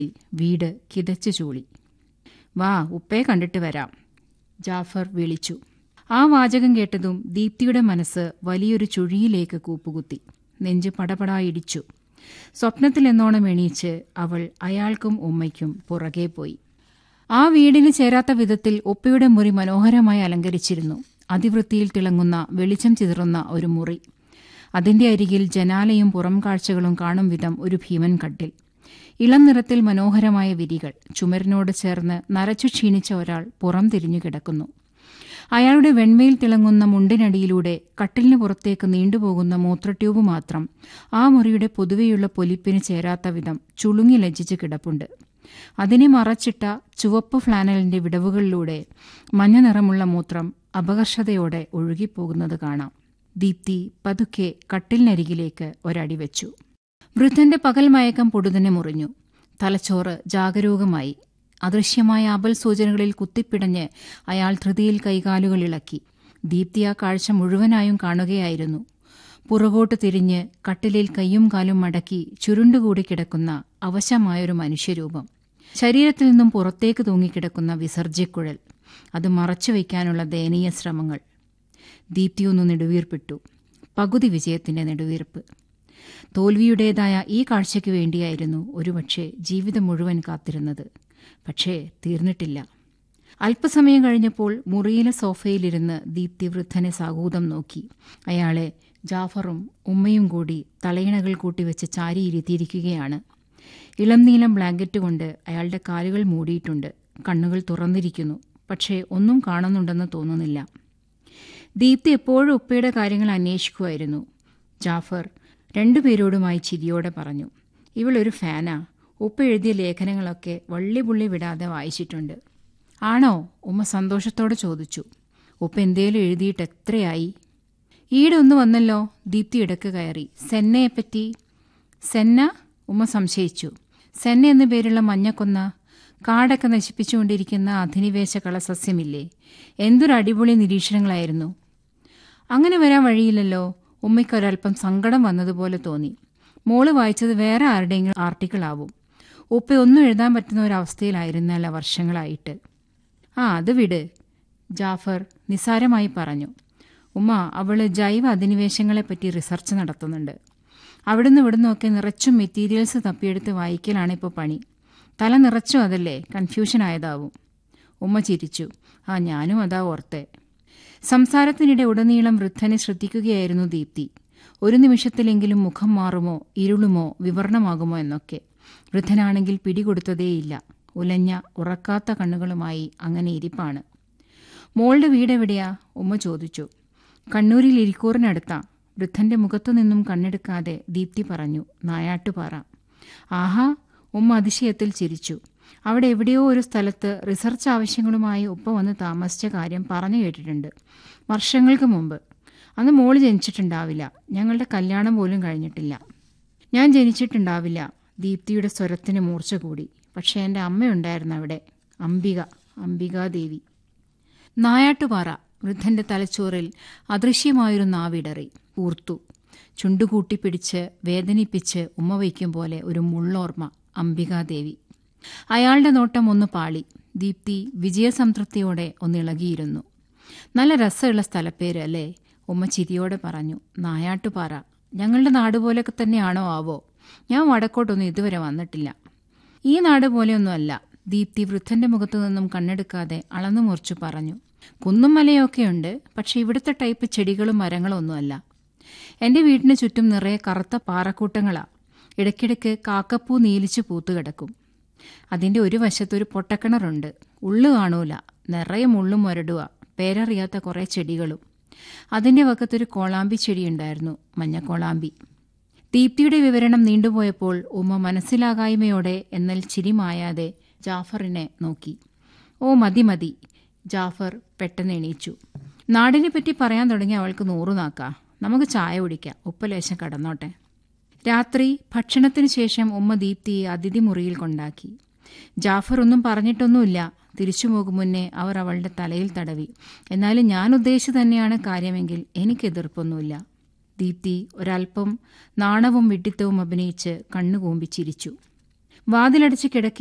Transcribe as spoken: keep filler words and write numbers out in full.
വീട് കിതച്ചു ചൂളി. വാ, ഉപ്പയെ കണ്ടിട്ട് വരാം, ജാഫർ വിളിച്ചു. ആ വാചകം കേട്ടതും ദീപ്തിയുടെ മനസ്സ് വലിയൊരു ചുഴിയിലേക്ക് കൂപ്പുകുത്തി. നെഞ്ച് പടപടാ ഇടിച്ചു. സ്വപ്നത്തിലെന്നോണം എണീച്ച് അവൾ അയാൾക്കും ഉമ്മയ്ക്കും പുറകെ പോയി. ആ വീടിന് ചേരാത്ത വിധത്തിൽ ഉപ്പയുടെ മുറി മനോഹരമായി അലങ്കരിച്ചിരുന്നു. അതിവൃത്തിയിൽ തിളങ്ങുന്ന വെളിച്ചം ചിതറുന്ന ഒരു മുറി. അതിന്റെ അരികിൽ ജനാലയും പുറം കാഴ്ചകളും കാണും വിധം ഒരു ഭീമൻ കട്ടിൽ. ഇളം നിറത്തിൽ മനോഹരമായ വിരികൾ. ചുമരിനോട് ചേർന്ന് നരച്ചു ക്ഷീണിച്ച ഒരാൾ പുറം തിരിഞ്ഞു കിടക്കുന്നു. അയാളുടെ വെണ്മയിൽ തിളങ്ങുന്ന മുണ്ടിനടിയിലൂടെ കട്ടിലിന് പുറത്തേക്ക് നീണ്ടുപോകുന്ന മൂത്രട്യൂബ് മാത്രം ആ മുറിയുടെ പൊതുവെയുള്ള പൊലിപ്പിന് ചേരാത്ത വിധം ചുളുങ്ങി ലജ്ജിച്ച് കിടപ്പുണ്ട്. അതിനെ മറച്ചിട്ട ചുവപ്പ് ഫ്ലാനലിന്റെ വിടവുകളിലൂടെ മഞ്ഞ നിറമുള്ള മൂത്രം അപകർഷതയോടെ ഒഴുകിപ്പോകുന്നത് കാണാം. ദീപ്തി പതുക്കെ കട്ടിലിനരികിലേക്ക് ഒരടി വെച്ചു. വൃദ്ധന്റെ പകൽ മയക്കം പൊടുതന്നെ മുറിഞ്ഞു. തലച്ചോറ് ജാഗരൂകമായി. അദൃശ്യമായ അപൽ സൂചനകളിൽ കുത്തിപ്പിടഞ്ഞ് അയാൾ ധൃതിയിൽ കൈകാലുകൾ ഇളക്കി. ദീപ്തി ആ കാഴ്ച മുഴുവനായും കാണുകയായിരുന്നു. പുറകോട്ട് തിരിഞ്ഞ് കട്ടിലിൽ കയ്യും കാലും മടക്കി ചുരുണ്ടുകൂടി കിടക്കുന്ന അവശമായൊരു മനുഷ്യരൂപം. ശരീരത്തിൽ നിന്നും പുറത്തേക്ക് തൂങ്ങിക്കിടക്കുന്ന വിസർജ്യക്കുഴൽ. അത് മറച്ചുവെക്കാനുള്ള ദയനീയ ശ്രമങ്ങൾ. ദീപ്തിയൊന്നു നെടുവീർപ്പിട്ടു. പകുതി വിജയത്തിന്റെ നെടുവീർപ്പ്. തോൽവിയുടേതായ ഈ കാഴ്ചയ്ക്ക് വേണ്ടിയായിരുന്നു ഒരുപക്ഷെ ജീവിതം മുഴുവൻ കാത്തിരുന്നത്. പക്ഷേ തീർന്നിട്ടില്ല. അല്പസമയം കഴിഞ്ഞപ്പോൾ മുറിയിലെ സോഫയിലിരുന്ന് ദീപ്തി വൃദ്ധനെ സാഗൂതം നോക്കി. അയാളെ ജാഫറും ഉമ്മയും കൂടി തലയിണകൾ കൂട്ടിവെച്ച് ചാരിയിരുത്തിയിരിക്കുകയാണ്. ഇളം നീലം ബ്ലാങ്കറ്റ് കൊണ്ട് അയാളുടെ കാലുകൾ മൂടിയിട്ടുണ്ട്. കണ്ണുകൾ തുറന്നിരിക്കുന്നു. പക്ഷേ ഒന്നും കാണുന്നുണ്ടെന്ന് തോന്നുന്നില്ല. ദീപ്തി എപ്പോഴും ഉപ്പയുടെ കാര്യങ്ങൾ അന്വേഷിക്കുമായിരുന്നു. ജാഫർ രണ്ടുപേരോടുമായി ചിരിയോടെ പറഞ്ഞു. ഇവളൊരു ഫാനാ. ഉപ്പ എഴുതിയ ലേഖനങ്ങളൊക്കെ വള്ളിപുള്ളി വിടാതെ വായിച്ചിട്ടുണ്ട്. ആണോ? ഉമ്മ സന്തോഷത്തോടെ ചോദിച്ചു. ഉപ്പ എന്തേലും എഴുതിയിട്ട് എത്രയായി? ഈടെ ഒന്ന് വന്നല്ലോ. ദീപ്തി ഇടക്ക് കയറി. സെന്നയെപ്പറ്റി? സെന്ന? ഉമ്മ സംശയിച്ചു. സെന്ന എന്നു പേരുള്ള മഞ്ഞക്കൊന്ന, കാടൊക്കെ നശിപ്പിച്ചുകൊണ്ടിരിക്കുന്ന അധിനിവേശ കളസസ്യമില്ലേ? എന്തൊരു അടിപൊളി നിരീക്ഷണങ്ങളായിരുന്നു. അങ്ങനെ വരാൻ വഴിയില്ലല്ലോ. ഉമ്മയ്ക്കൊരൽപ്പം സങ്കടം വന്നതുപോലെ തോന്നി. മോള് വായിച്ചത് വേറെ ആരുടെയെങ്കിലും ആർട്ടിക്കിൾ ആവും. ഉപ്പ ഒന്നും എഴുതാൻ പറ്റുന്ന ഒരവസ്ഥയിലായിരുന്നല്ല വർഷങ്ങളായിട്ട്. ആ അത് വിട്, ജാഫർ നിസ്സാരമായി പറഞ്ഞു. ഉമ്മ അവള് ജൈവ അധിനിവേശങ്ങളെപ്പറ്റി റിസർച്ച് നടത്തുന്നുണ്ട്. അവിടുന്ന് ഇവിടുന്നൊക്കെ നിറച്ചും മെറ്റീരിയൽസ് തപ്പിയെടുത്ത് വായിക്കലാണിപ്പോൾ പണി. തല നിറച്ചും അതല്ലേ, കൺഫ്യൂഷൻ ആയതാവും. ഉമ്മ ചിരിച്ചു. ആ ഞാനും അതാ ഓർത്തെ. സംസാരത്തിനിടെ ഉടനീളം വൃദ്ധനെ ശ്രദ്ധിക്കുകയായിരുന്നു ദീപ്തി. ഒരു നിമിഷത്തിലെങ്കിലും മുഖം മാറുമോ, ഇരുളുമോ, വിവരണമാകുമോ എന്നൊക്കെ. വൃദ്ധനാണെങ്കിൽ പിടികൊടുത്തതേയില്ല. ഉലഞ്ഞ ഉറക്കാത്ത കണ്ണുകളുമായി അങ്ങനെ ഇരിപ്പാണ്. മോളുടെ വീടെവിടെയാ? ഉമ്മ ചോദിച്ചു. കണ്ണൂരിൽ ഇരിക്കൂറിനടുത്താ. വൃദ്ധന്റെ മുഖത്തു നിന്നും കണ്ണെടുക്കാതെ ദീപ്തി പറഞ്ഞു. നായാട്ടുപാറ. ആഹാ, ഉമ്മ അതിശയത്തിൽ ചിരിച്ചു. അവിടെ എവിടെയോ ഒരു സ്ഥലത്ത് റിസർച്ച് ആവശ്യങ്ങളുമായി ഉപ്പ വന്ന് താമസിച്ച കാര്യം പറഞ്ഞു കേട്ടിട്ടുണ്ട്. വർഷങ്ങൾക്ക് മുമ്പ്. അന്ന് മോള് ജനിച്ചിട്ടുണ്ടാവില്ല. ഞങ്ങളുടെ കല്യാണം പോലും കഴിഞ്ഞിട്ടില്ല. ഞാൻ ജനിച്ചിട്ടുണ്ടാവില്ല. ദീപ്തിയുടെ സ്വരത്തിന് മൂർച്ച കൂടി. പക്ഷേ എൻ്റെ അമ്മയുണ്ടായിരുന്നു അവിടെ. അംബിക, അംബികാദേവി. നായാട്ടുപാറ. വൃദ്ധന്റെ തലച്ചോറിൽ അദൃശ്യമായൊരു നാവിടറി ഊർത്തു. ചുണ്ടുകൂട്ടിപ്പിടിച്ച് വേദനിപ്പിച്ച് ഉമ്മ വയ്ക്കും പോലെ ഒരു മുള്ളോർമ്മ. അംബികാദേവി. അയാളുടെ നോട്ടം ഒന്ന് പാളി. ദീപ്തി വിജയസംതൃപ്തിയോടെ ഒന്നിളകിയിരുന്നു. നല്ല രസമുള്ള സ്ഥലപ്പേര് അല്ലേ? ഉമ്മ ചിരിയോടെ പറഞ്ഞു. നായാട്ടുപാറ. ഞങ്ങളുടെ നാട് പോലെയൊക്കെ തന്നെയാണോ ആവോ? ഞാൻ വടക്കോട്ടൊന്നും ഇതുവരെ വന്നിട്ടില്ല. ഈ നാട് പോലെയൊന്നുമല്ല. ദീപ്തി വൃദ്ധന്റെ മുഖത്തു നിന്നും കണ്ണെടുക്കാതെ അളന്നു മുറിച്ചു പറഞ്ഞു. കുന്നും മലയൊക്കെയുണ്ട്. പക്ഷെ ഇവിടുത്തെ ടൈപ്പ് ചെടികളും മരങ്ങളും ഒന്നുമല്ല. എന്റെ വീടിന് ചുറ്റും നിറയെ കറുത്ത പാറക്കൂട്ടങ്ങളാ. ഇടയ്ക്കിടയ്ക്ക് കാക്കപ്പൂ നീലിച്ചു പൂത്തുകിടക്കും. അതിന്റെ ഒരു വശത്തൊരു പൊട്ടക്കിണറുണ്ട്. ഉള്ളു കാണൂല. നിറയെ മുള്ളും മുരടുക. പേരറിയാത്ത കുറെ ചെടികളും. അതിന്റെ വക്കത്തൊരു കോളാമ്പി ചെടിയുണ്ടായിരുന്നു. മഞ്ഞക്കോളാമ്പി. ദീപ്തിയുടെ വിവരണം നീണ്ടുപോയപ്പോൾ ഉമ്മ മനസ്സിലാകായ്മയോടെ എന്നാൽ ചിരി മായാതെ ജാഫറിനെ നോക്കി. ഓ മതി മതി. ജാഫർ പെട്ടെന്ന് എണീച്ചു. നാടിനെ പറ്റി പറയാൻ തുടങ്ങി അവൾക്ക് നൂറു നാക്കാ. നമുക്ക് ചായ കുടിക്കാം. ഉപ്പലേശം കടന്നോട്ടെ. രാത്രി ഭക്ഷണത്തിനു ശേഷം ഉമ്മ ദീപ്തിയെ അതിഥി മുറിയിൽ കൊണ്ടാക്കി. ജാഫർ ഒന്നും പറഞ്ഞിട്ടൊന്നുമില്ല. തിരിച്ചു പോകും മുന്നേ അവർ അവളുടെ തലയിൽ തടവി. എന്നാലും ഞാൻ ഉദ്ദേശിച്ചു തന്നെയാണ് കാര്യമെങ്കിൽ എനിക്ക് എതിർപ്പൊന്നുമില്ല. ദീപ്തി ഒരൽപ്പം നാണവും വിഡ്ഢിത്തവും അഭിനയിച്ച് കണ്ണുകൂമ്പി ചിരിച്ചു. വാതിലടച്ച് കിടക്കി